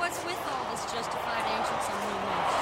what's with all this justified ancients and new myths?